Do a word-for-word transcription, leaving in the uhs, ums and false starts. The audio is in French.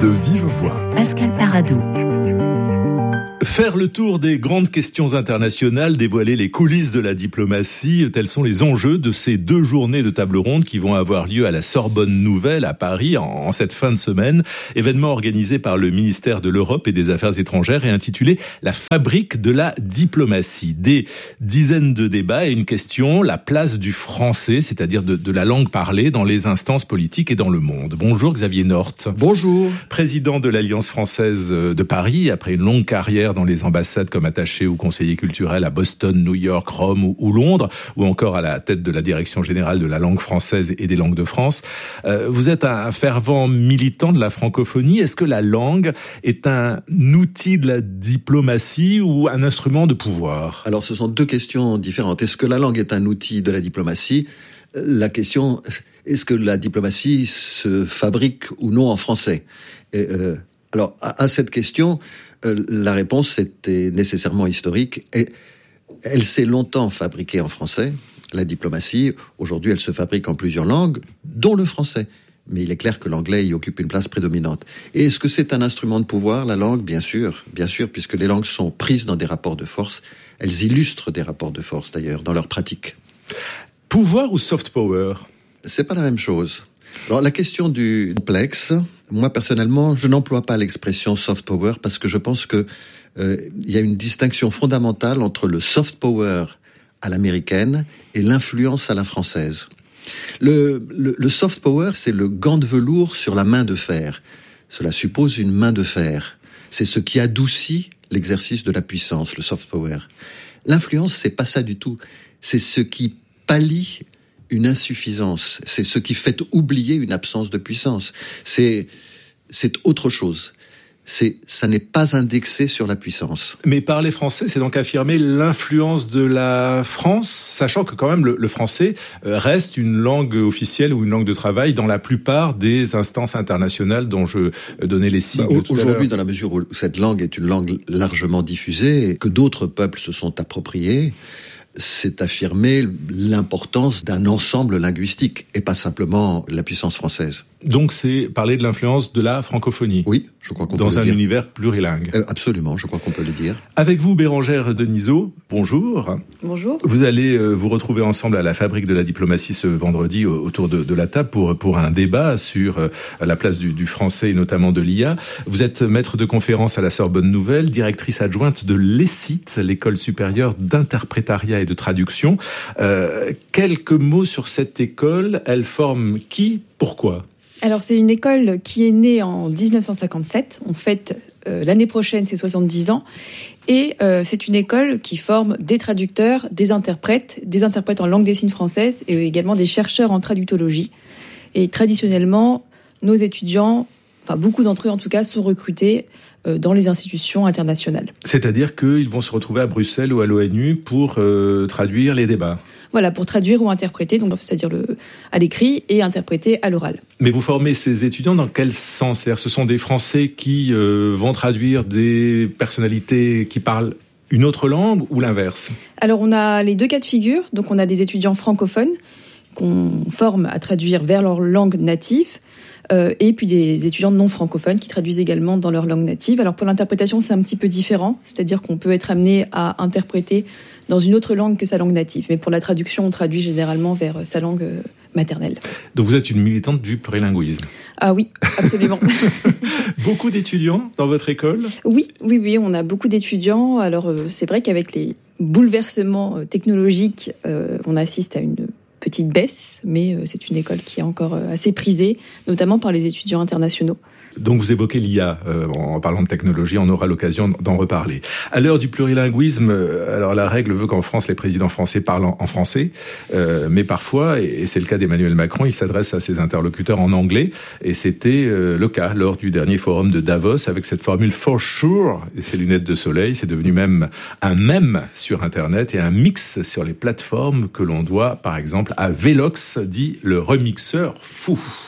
De vive voix, Pascal Paradou. Faire le tour des grandes questions internationales, dévoiler les coulisses de la diplomatie, tels sont les enjeux de ces deux journées de table ronde qui vont avoir lieu à la Sorbonne Nouvelle à Paris en cette fin de semaine. Événement organisé par le ministère de l'Europe et des Affaires étrangères et intitulé « La fabrique de la diplomatie ». Des dizaines de débats et une question, la place du français, c'est-à-dire de, de la langue parlée dans les instances politiques et dans le monde. Bonjour Xavier North. Bonjour. Président de l'Alliance française de Paris, après une longue carrière dans les ambassades comme attaché ou conseiller culturel à Boston, New York, Rome ou, ou Londres, ou encore à la tête de la direction générale de la langue française et des langues de France. Euh, vous êtes un fervent militant de la francophonie. Est-ce que la langue est un outil de la diplomatie ou un instrument de pouvoir ? Alors, ce sont deux questions différentes. Est-ce que la langue est un outil de la diplomatie ? La question, est-ce que la diplomatie se fabrique ou non en français ? Et, euh, alors, à, à cette question, euh, la réponse était nécessairement historique. Et elle s'est longtemps fabriquée en français, la diplomatie. Aujourd'hui, elle se fabrique en plusieurs langues, dont le français. Mais il est clair que l'anglais y occupe une place prédominante. Et est-ce que c'est un instrument de pouvoir, la langue ? Bien sûr, bien sûr, puisque les langues sont prises dans des rapports de force. Elles illustrent des rapports de force, d'ailleurs, dans leur pratique. Pouvoir ou soft power ? C'est pas la même chose. Alors, la question du complexe, moi, personnellement, je n'emploie pas l'expression soft power parce que je pense que euh, il y a une distinction fondamentale entre le soft power à l'américaine et l'influence à la française. Le, le, le soft power, c'est le gant de velours sur la main de fer. Cela suppose une main de fer. C'est ce qui adoucit l'exercice de la puissance, le soft power. L'influence, c'est pas ça du tout. C'est ce qui pallie une insuffisance. C'est ce qui fait oublier une absence de puissance. C'est, c'est autre chose. C'est, ça n'est pas indexé sur la puissance. Mais parler français, c'est donc affirmer l'influence de la France, sachant que quand même le, le français reste une langue officielle ou une langue de travail dans la plupart des instances internationales dont je donnais les signes. Bah, aujourd'hui, dans la mesure où cette langue est une langue largement diffusée et que d'autres peuples se sont appropriés, c'est affirmer l'importance d'un ensemble linguistique et pas simplement la puissance française. Donc c'est parler de l'influence de la francophonie. Oui, je crois qu'on peut le dire. Dans un univers plurilingue. Euh, absolument, je crois qu'on peut le dire. Avec vous, Bérangère Denisot, bonjour. Bonjour. Vous allez euh, vous retrouver ensemble à la Fabrique de la diplomatie ce vendredi autour de, de la table pour, pour un débat sur euh, la place du, du français et notamment de l'I A. Vous êtes maître de conférence à la Sorbonne Nouvelle, directrice adjointe de l'E S I T, l'École supérieure d'interprétariat et de traduction. Euh, quelques mots sur cette école. Elle forme qui ? Pourquoi ? Alors, c'est une école qui est née en dix-neuf cent cinquante-sept. On fête euh, l'année prochaine ses soixante-dix ans. Et euh, c'est une école qui forme des traducteurs, des interprètes, des interprètes en langue des signes française et également des chercheurs en traductologie. Et traditionnellement, nos étudiants, enfin beaucoup d'entre eux en tout cas, sont recrutés euh, dans les institutions internationales. C'est-à-dire qu'ils vont se retrouver à Bruxelles ou à l'ONU pour euh, traduire les débats ? Voilà, pour traduire ou interpréter, donc c'est-à-dire le, à l'écrit et interpréter à l'oral. Mais vous formez ces étudiants dans quel sens ? C'est-à-dire, ce sont des Français qui euh, vont traduire des personnalités qui parlent une autre langue ou l'inverse ? Alors, on a les deux cas de figure. Donc, on a des étudiants francophones qu'on forme à traduire vers leur langue native. Euh, et puis des étudiants non francophones qui traduisent également dans leur langue native. Alors pour l'interprétation, c'est un petit peu différent, c'est-à-dire qu'on peut être amené à interpréter dans une autre langue que sa langue native. Mais pour la traduction, on traduit généralement vers sa langue maternelle. Donc vous êtes une militante du plurilinguisme ? Ah oui, absolument. Beaucoup d'étudiants dans votre école ? Oui, oui, oui, on a beaucoup d'étudiants. Alors euh, c'est vrai qu'avec les bouleversements technologiques, euh, on assiste à une petite baisse, mais c'est une école qui est encore assez prisée, notamment par les étudiants internationaux. Donc vous évoquez l'I A, euh, en parlant de technologie, on aura l'occasion d'en reparler. À l'heure du plurilinguisme, alors la règle veut qu'en France, les présidents français parlent en français, euh, mais parfois, et c'est le cas d'Emmanuel Macron, il s'adresse à ses interlocuteurs en anglais, et c'était euh, le cas lors du dernier forum de Davos, avec cette formule « for sure » et ses lunettes de soleil. C'est devenu même un mème sur Internet et un mix sur les plateformes que l'on doit, par exemple, à Velox, dit le remixeur fou.